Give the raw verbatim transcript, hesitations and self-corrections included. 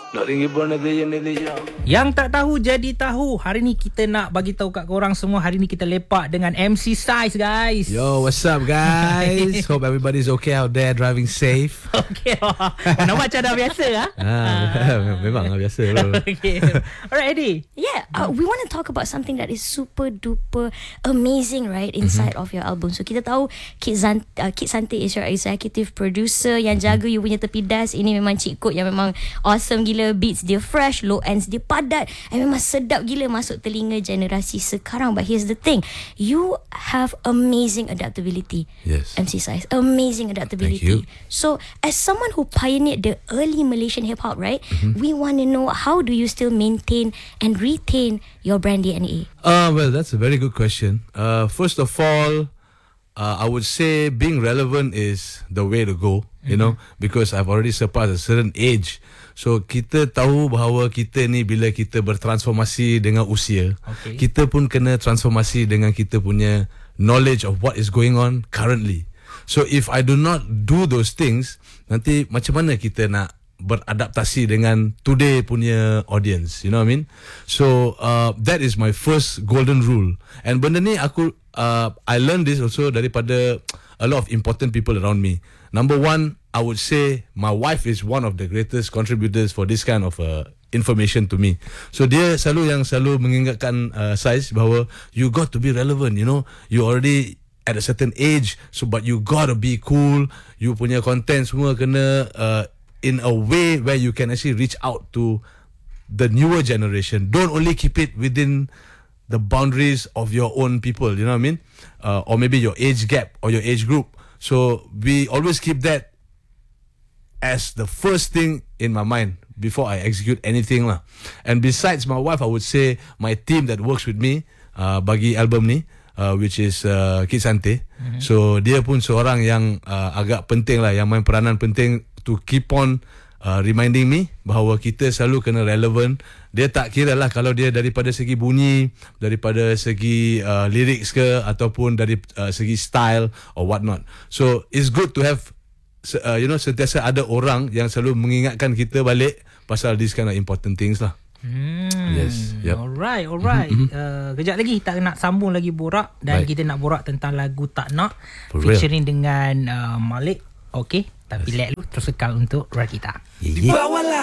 Yang tak tahu jadi tahu. Hari ni kita nak bagi tahu kat korang semua. Hari ni kita lepak dengan M C Saiz, guys. Yo, what's up, guys? Hope everybody's okay out there, driving safe. Okay. Nampak macam dah biasa lah. Ah, memang lah biasa lah. Okay. Alright, Eddie. Yeah, uh, we want to talk about something that is super duper amazing, right? Inside mm-hmm. of your album. So kita tahu Kid, Zan, uh, Kid Sante is your executive producer yang jaga you punya tepi das. Ini memang Cik Kod yang memang awesome gila. Beats dia fresh, low ends dia padat, and memang sedap gila masuk telinga generasi sekarang. But here's the thing, you have amazing adaptability. Yes. M C Saiz, amazing adaptability. Thank you. So as someone who pioneered the early Malaysian hip hop, right? Mm-hmm. We want to know, how do you still maintain and retain your brand D N A? Uh, well, that's a very good question. Uh, first of all, uh, I would say being relevant is the way to go, you mm-hmm. know, because I've already surpassed a certain age. So kita tahu bahawa kita ni bila kita bertransformasi dengan usia, okay. kita pun kena transformasi dengan kita punya knowledge of what is going on currently. So if I do not do those things, nanti macam mana kita nak beradaptasi dengan today punya audience, you know what I mean? So uh, that is my first golden rule. And benda ni aku uh, I learned this also daripada a lot of important people around me. Number one, I would say my wife is one of the greatest contributors for this kind of uh, information to me. So dia selalu yang selalu mengingatkan uh, Saiz bahawa you got to be relevant, you know, you already at a certain age, so but you got to be cool. You punya content semua kena uh, in a way where you can actually reach out to the newer generation. Don't only keep it within the boundaries of your own people, you know what I mean? Uh, or maybe your age gap or your age group. So we always keep that as the first thing in my mind before I execute anything lah. And besides my wife, I would say my team that works with me uh, bagi album ni, uh, which is uh, Kid Sante. Mm-hmm. So dia pun seorang yang uh, agak penting lah, yang main peranan penting to keep on uh, reminding me bahawa kita selalu kena relevant. Dia tak kira lah kalau dia daripada segi bunyi, daripada segi uh, lyrics ke, ataupun dari uh, segi style or what not. So it's good to have Uh, you know, sentiasa ada orang yang selalu mengingatkan kita balik pasal this kind of important things lah. Hmm. Yes. Yep. Alright, alright. Mm-hmm. Uh, kejap lagi kita nak sambung lagi borak dan right. kita nak borak tentang lagu Tak Nak For featuring real. dengan uh, Malik. Okay, tapi yes. let lu terus sekal untuk Rakita. Yeah.